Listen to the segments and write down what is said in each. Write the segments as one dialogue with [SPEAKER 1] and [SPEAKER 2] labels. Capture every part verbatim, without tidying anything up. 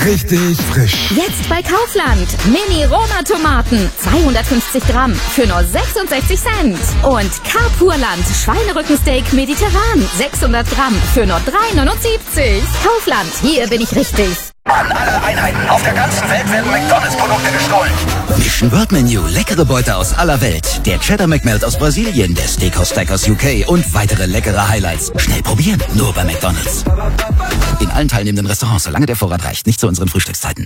[SPEAKER 1] richtig frisch.
[SPEAKER 2] Jetzt bei Kaufland. Mini-Roma-Tomaten. zweihundertfünfzig Gramm für nur sechsundsechzig Cent. Und Carpurland Schweinerückensteak mediterran. sechshundert Gramm für nur drei neunundsiebzig. Kaufland, hier bin ich richtig.
[SPEAKER 3] An alle Einheiten auf der ganzen Welt werden McDonalds-Produkte gestohlen.
[SPEAKER 4] Mission World Menu, leckere Beute aus aller Welt. Der Cheddar McMelt aus Brasilien, der Steakhouse Stack aus U K und weitere leckere Highlights. Schnell probieren, nur bei McDonalds. In allen teilnehmenden Restaurants, solange der Vorrat reicht, nicht zu unseren Frühstückszeiten.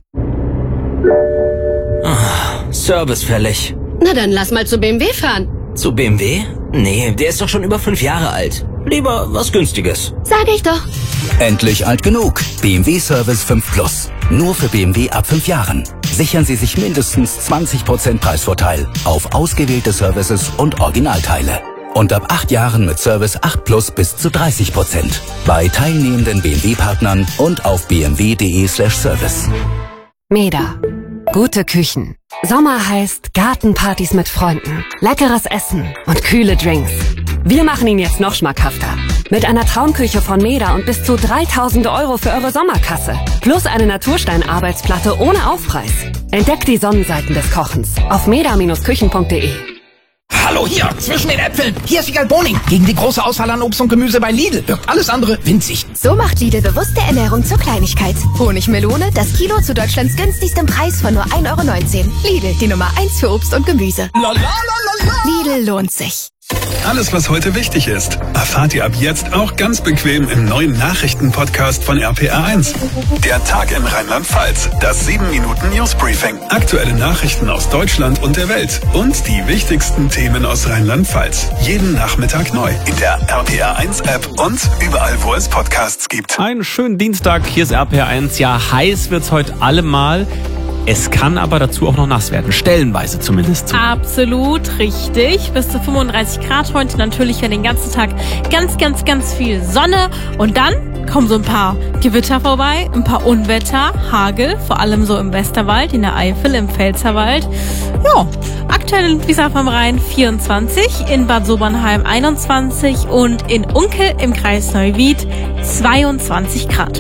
[SPEAKER 5] Oh, Service fällig.
[SPEAKER 6] Na dann lass mal zu B M W fahren.
[SPEAKER 5] Zu B M W? Nee, der ist doch schon über fünf Jahre alt. Lieber was Günstiges.
[SPEAKER 6] Sag ich doch.
[SPEAKER 4] Endlich alt genug. B M W Service fünf Plus. Nur für B M W ab fünf Jahren. Sichern Sie sich mindestens zwanzig Prozent Preisvorteil auf ausgewählte Services und Originalteile. Und ab acht Jahren mit Service acht Plus bis zu dreißig Prozent. Bei teilnehmenden B M W-Partnern und auf b m w punkt d e slash service.
[SPEAKER 7] Meda. Gute Küchen. Sommer heißt Gartenpartys mit Freunden, leckeres Essen und kühle Drinks. Wir machen ihn jetzt noch schmackhafter. Mit einer Traumküche von Meda und bis zu dreitausend Euro für eure Sommerkasse. Plus eine Naturstein-Arbeitsplatte ohne Aufpreis. Entdeckt die Sonnenseiten des Kochens auf meda Bindestrich küchen punkt de.
[SPEAKER 3] Hallo hier, zwischen den Äpfeln. Hier ist Wiegald Boning. Gegen die große Auswahl an Obst und Gemüse bei Lidl wirkt alles andere winzig.
[SPEAKER 8] So macht Lidl bewusste Ernährung zur Kleinigkeit. Honigmelone, das Kilo zu Deutschlands günstigstem Preis von nur ein Euro neunzehn. Lidl, die Nummer eins für Obst und Gemüse. Lidl lohnt sich.
[SPEAKER 9] Alles, was heute wichtig ist, erfahrt ihr ab jetzt auch ganz bequem im neuen Nachrichtenpodcast von R P R eins. Der Tag in Rheinland-Pfalz, das sieben Minuten Newsbriefing. Aktuelle Nachrichten aus Deutschland und der Welt und die wichtigsten Themen aus Rheinland-Pfalz. Jeden Nachmittag neu in der R P R eins App und überall, wo es Podcasts gibt.
[SPEAKER 10] Einen schönen Dienstag, hier ist R P R eins. Ja, heiß wird's heute allemal. Es kann aber dazu auch noch nass werden, stellenweise zumindest.
[SPEAKER 11] Absolut richtig. Bis zu fünfunddreißig Grad heute. Natürlich für den ganzen Tag ganz, ganz, ganz viel Sonne. Und dann kommen so ein paar Gewitter vorbei, ein paar Unwetter, Hagel, vor allem so im Westerwald, in der Eifel, im Pfälzerwald. Ja, aktuell in Wiesbaden am Rhein vierundzwanzig, in Bad Sobernheim einundzwanzig und in Unkel im Kreis Neuwied zweiundzwanzig Grad.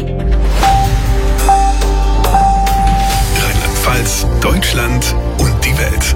[SPEAKER 9] Deutschland und die Welt.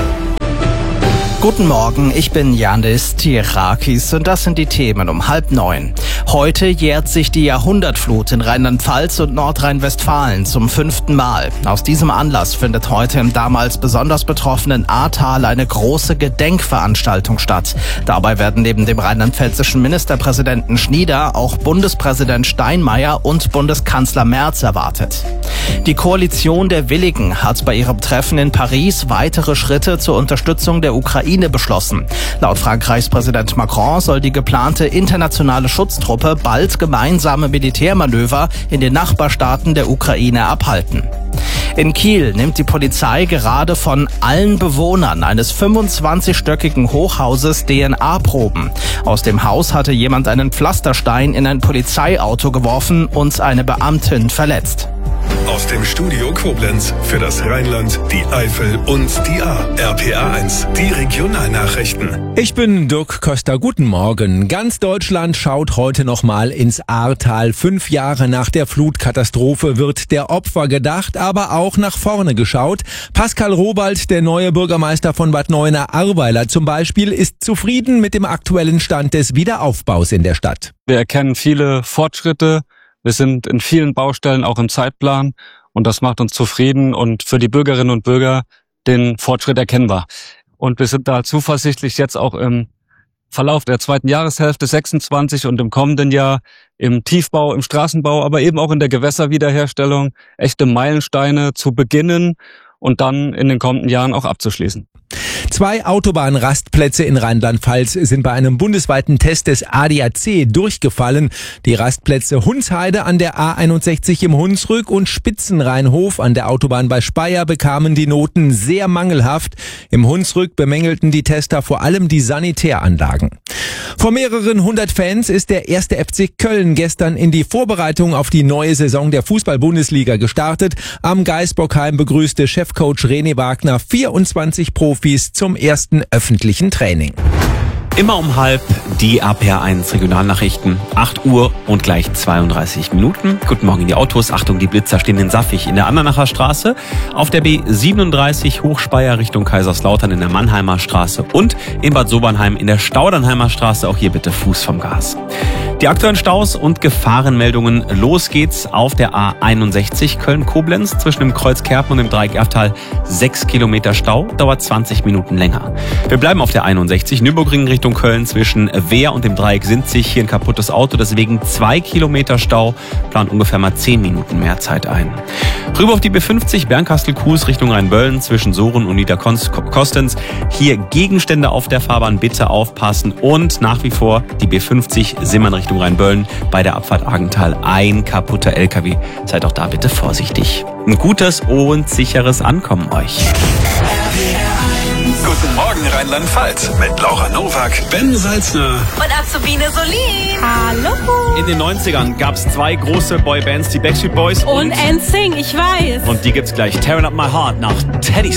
[SPEAKER 12] Guten Morgen, ich bin Janis Tirakis und das sind die Themen um halb neun. Heute jährt sich die Jahrhundertflut in Rheinland-Pfalz und Nordrhein-Westfalen zum fünften Mal. Aus diesem Anlass findet heute im damals besonders betroffenen Ahrtal eine große Gedenkveranstaltung statt. Dabei werden neben dem rheinland-pfälzischen Ministerpräsidenten Schnieder auch Bundespräsident Steinmeier und Bundeskanzler Merz erwartet. Die Koalition der Willigen hat bei ihrem Treffen in Paris weitere Schritte zur Unterstützung der Ukraine beschlossen. Laut Frankreichs Präsident Macron soll die geplante internationale Schutztruppe bald gemeinsame Militärmanöver in den Nachbarstaaten der Ukraine abhalten. In Kiel nimmt die Polizei gerade von allen Bewohnern eines fünfundzwanzigstöckigen Hochhauses D N A-Proben. Aus dem Haus hatte jemand einen Pflasterstein in ein Polizeiauto geworfen und eine Beamtin verletzt.
[SPEAKER 9] Aus dem Studio Koblenz für das Rheinland, die Eifel und die Ahr. R P R eins, die Regionalnachrichten.
[SPEAKER 13] Ich bin Dirk Köster, guten Morgen. Ganz Deutschland schaut heute nochmal ins Ahrtal. Fünf Jahre nach der Flutkatastrophe wird der Opfer gedacht, aber auch nach vorne geschaut. Pascal Robald, der neue Bürgermeister von Bad Neuenahr-Ahrweiler zum Beispiel, ist zufrieden mit dem aktuellen Stand des Wiederaufbaus in der Stadt.
[SPEAKER 14] Wir erkennen viele Fortschritte. Wir sind in vielen Baustellen auch im Zeitplan und das macht uns zufrieden und für die Bürgerinnen und Bürger den Fortschritt erkennbar. Und wir sind da zuversichtlich jetzt auch im Verlauf der zweiten Jahreshälfte sechsundzwanzig und im kommenden Jahr im Tiefbau, im Straßenbau, aber eben auch in der Gewässerwiederherstellung echte Meilensteine zu beginnen und dann in den kommenden Jahren auch abzuschließen.
[SPEAKER 13] Zwei Autobahnrastplätze in Rheinland-Pfalz sind bei einem bundesweiten Test des A D A C durchgefallen. Die Rastplätze Hunsheide an der A einundsechzig im Hunsrück und Spitzenrheinhof an der Autobahn bei Speyer bekamen die Noten sehr mangelhaft. Im Hunsrück bemängelten die Tester vor allem die Sanitäranlagen. Vor mehreren hundert Fans ist der erste F C Köln gestern in die Vorbereitung auf die neue Saison der Fußball-Bundesliga gestartet. Am Gaisbockheim begrüßte Chefcoach René Wagner vierundzwanzig Profis zum ersten öffentlichen Training.
[SPEAKER 10] Immer um halb die R P R eins Regionalnachrichten. acht Uhr und gleich zweiunddreißig Minuten. Guten Morgen in die Autos. Achtung, die Blitzer stehen in Saffig in der Andernacher Straße, auf der B siebenunddreißig Hochspeyer Richtung Kaiserslautern in der Mannheimer Straße und in Bad Sobernheim in der Staudernheimer Straße. Auch hier bitte Fuß vom Gas. Die aktuellen Staus und Gefahrenmeldungen. Los geht's auf der A einundsechzig Köln-Koblenz zwischen dem Kreuz Kerpen und dem Dreieck Erftal. Sechs Kilometer Stau, dauert zwanzig Minuten länger. Wir bleiben auf der einundsechzig Nürburgring Richtung Köln zwischen Wehr und dem Dreieck Sinzig. Hier ein kaputtes Auto, deswegen zwei Kilometer Stau. Plant ungefähr mal zehn Minuten mehr Zeit ein. Rüber auf die B fünfzig Bernkastel-Kues Richtung Rheinböllen zwischen Soren und Niederkostenz. Hier Gegenstände auf der Fahrbahn, bitte aufpassen. Und nach wie vor die B fünfzig Simmern Richtung Rheinböllen bei der Abfahrt Argenthal. Ein kaputter L K W. Seid auch da bitte vorsichtig. Ein gutes und sicheres Ankommen euch.
[SPEAKER 9] Guten Morgen Rheinland-Pfalz mit Laura Nowak, Ben Salzner
[SPEAKER 11] Und Azubine Solin. Hallo.
[SPEAKER 10] In den neunzigern gab es zwei große Boybands, die Backstreet Boys
[SPEAKER 11] und, und N Sync, ich weiß.
[SPEAKER 10] Und die gibt's gleich. Tearing Up My Heart nach Teddy